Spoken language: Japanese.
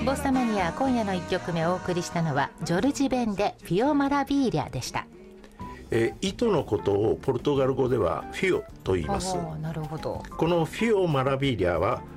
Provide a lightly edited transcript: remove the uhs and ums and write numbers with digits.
ボッサマニア、今夜の1曲目お送りしたのはジョルジ・ベンでフィオ・マラビーリャでした。 糸のことをポルトガル語ではフィオと言います。 なるほど。 このフィオ・マラビーリャは